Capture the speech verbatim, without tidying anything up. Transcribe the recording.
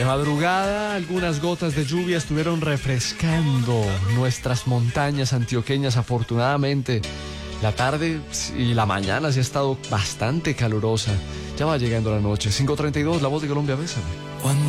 De madrugada, algunas gotas de lluvia estuvieron refrescando nuestras montañas antioqueñas. Afortunadamente, la tarde y la mañana sí ha estado bastante calurosa. Ya va llegando la noche. cinco treinta y dos, La Voz de Colombia, bésame. Cuando